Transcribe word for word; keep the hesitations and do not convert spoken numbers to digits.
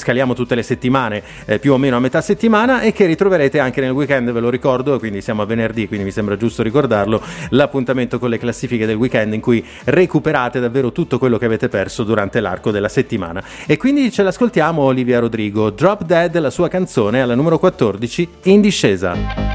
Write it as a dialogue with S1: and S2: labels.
S1: scaliamo tutte le settimane, eh, più o meno a metà settimana, e che ritroverete anche nel weekend, ve lo ricordo, quindi siamo a venerdì, quindi mi sembra giusto ricordarlo, l'appuntamento con le classifiche del weekend in cui recuperate davvero tutto quello che avete perso durante l'arco della settimana. E quindi ce l'ascoltiamo Olivia Rodrigo, Drop Dead, la sua canzone alla numero quattordici in discesa.